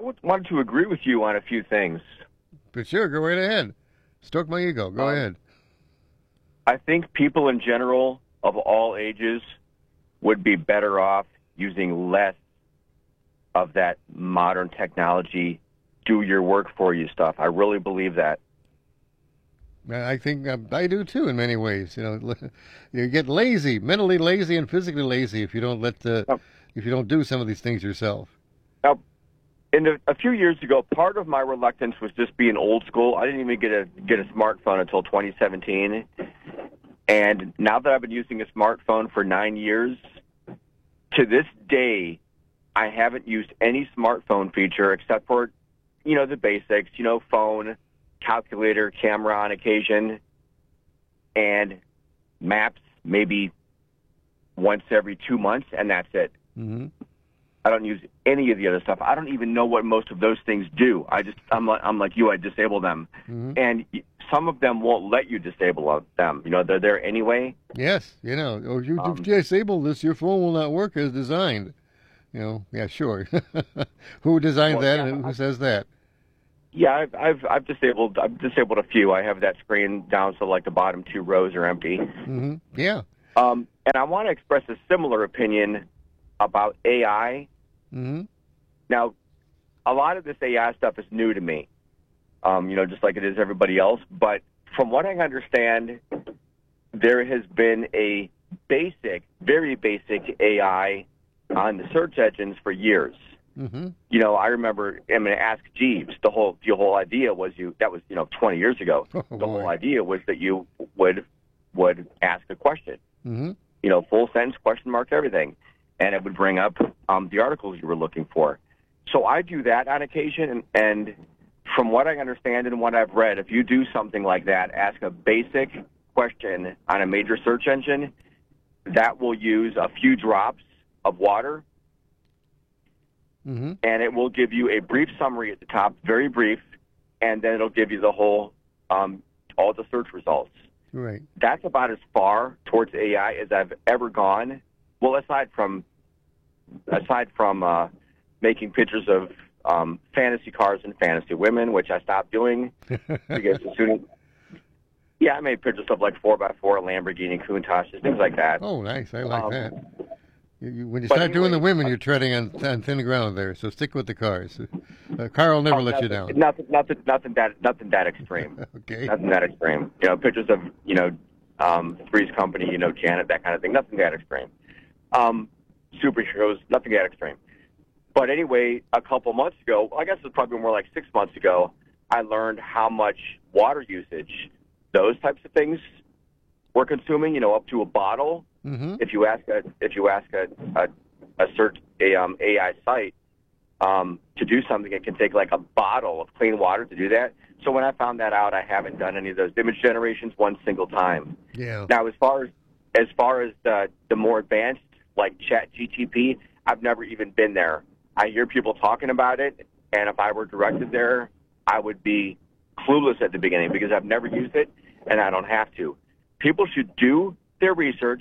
wanted to agree with you on a few things. But sure, go right ahead. Stroke my ego. Go ahead. I think people in general of all ages would be better off using less of that modern technology, do your work for you stuff. I really believe that. I think I do too in many ways. You get lazy, mentally lazy and physically lazy if you don't if you don't do some of these things yourself. Now, a few years ago, part of my reluctance was just being old school. I didn't even get a smartphone until 2017. And now that I've been using a smartphone for 9 years, to this day, I haven't used any smartphone feature except for, the basics, phone, calculator, camera on occasion, and maps maybe once every 2 months, and that's it. Mm-hmm. I don't use any of the other stuff. I don't even know what most of those things do. I'm like you. I disable them, and some of them won't let you disable them. They're there anyway. Yes, or you disable this, your phone will not work as designed. Yeah, sure. Who designed that, and who says that? Yeah, I've disabled a few. I have that screen down so like the bottom 2 rows are empty. Mm-hmm. Yeah. And I want to express a similar opinion about AI. Mm-hmm. Now, a lot of this AI stuff is new to me, just like it is everybody else. But from what I understand, there has been a very basic AI on the search engines for years. Mm-hmm. I remember, Ask Jeeves. The whole idea was that was 20 years ago. The whole idea was that you would ask a question. Mm-hmm. Full sentence, question mark, everything. And it would bring up the articles you were looking for. So I do that on occasion, and from what I understand and what I've read, if you do something like that, ask a basic question on a major search engine, that will use a few drops of water, mm-hmm. and it will give you a brief summary at the top, very brief, and then it'll give you the whole, all the search results. Right. That's about as far towards AI as I've ever gone. Well, aside from making pictures of fantasy cars and fantasy women, which I stopped doing because as soon as I made pictures of like 4x4 Lamborghini Countach, things like that. Oh, nice! I like that. When you start doing the women, you're treading on thin ground there. So stick with the cars. Car will never let you down. Nothing that extreme. Okay. Nothing that extreme. Pictures of Three's Company, Janet, that kind of thing. Nothing that extreme. Superheroes, nothing that extreme. But anyway, a couple months ago, I guess it was probably more like 6 months ago, I learned how much water usage those types of things were consuming. Up to a bottle. Mm-hmm. If you ask a search AI site to do something, it can take like a bottle of clean water to do that. So when I found that out, I haven't done any of those image generations one single time. Yeah. Now, as far as the more advanced like ChatGPT, I've never even been there. I hear people talking about it, and if I were directed there, I would be clueless at the beginning because I've never used it and I don't have to. People should do their research,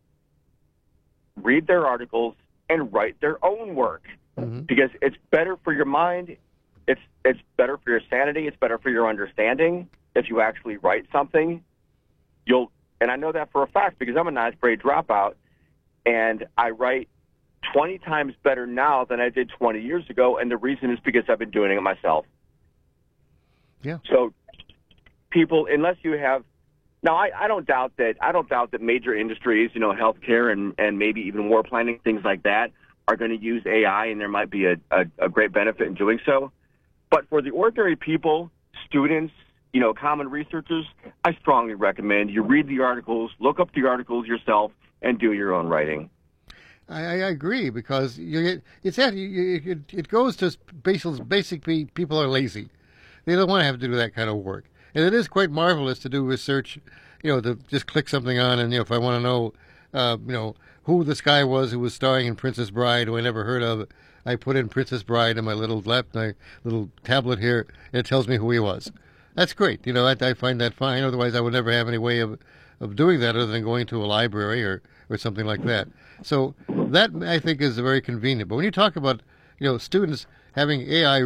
read their articles, and write their own work because it's better for your mind. It's better for your sanity. It's better for your understanding if you actually write something. And I know that for a fact because I'm a ninth grade dropout, and I write 20 times better now than I did 20 years ago, and the reason is because I've been doing it myself. Yeah. So people, unless you have, now I don't doubt that major industries, healthcare and maybe even war planning, things like that, are going to use AI, and there might be a great benefit in doing so. But for the ordinary people, students, common researchers, I strongly recommend you read the articles, look up the articles yourself, and do your own writing. I agree because it goes to basically people are lazy. They don't want to have to do that kind of work. And it is quite marvelous to do research, to just click something on and, if I want to know, who this guy was who was starring in Princess Bride, who I never heard of, I put in Princess Bride in my little tablet here, and it tells me who he was. That's great. I find that fine. Otherwise, I would never have any way of doing that other than going to a library or something like that. So that, I think, is very convenient. But when you talk about, students having AI